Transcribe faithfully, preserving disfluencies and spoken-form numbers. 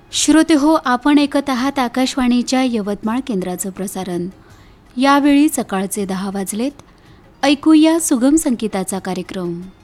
श्रोते हो, आपण ऐकत आहात आकाशवाणीच्या यवतमाळ केंद्राचं प्रसारण. यावेळी सकाळचे दहा वाजलेत. ऐकूया सुगम संगीताचा कार्यक्रम.